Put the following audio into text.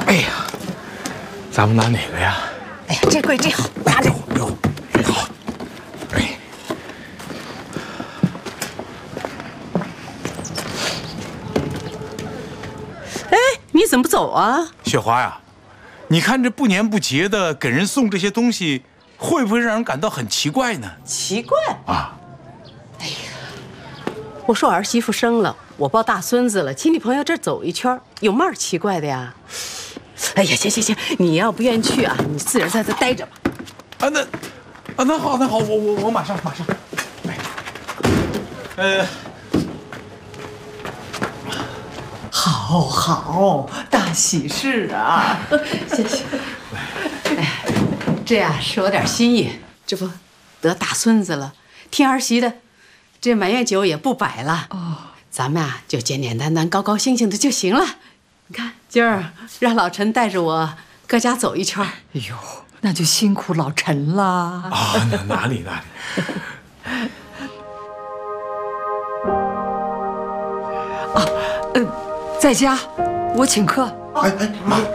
哎呀，咱们拿哪个呀？ 哎呀，这贵这好，拿着。 哟，这个好。哎， 哎，你怎么不走啊？ 雪华呀，你看这不年不节的给人送这些东西，会不会让人感到很奇怪呢？ 奇怪啊！ 哎呀，我说我儿媳妇生了，我抱大孙子了，去你朋友这儿走一圈，有嘛奇怪的呀？哎呀，行行行，你要不愿意去啊，你自个儿在这待着吧。 啊，那好，我马上。哎， 好，大喜事啊！谢谢。哎，这样是我点心意，这不得大孙子了，听儿媳的，这满月酒也不摆了。哦，咱们啊就简简单单、高高兴兴的就行了。你看今儿让老陈带着我各家走一圈。哎呦，那就辛苦老陈了。 啊，哪里。 在家，我请客。 哎，妈。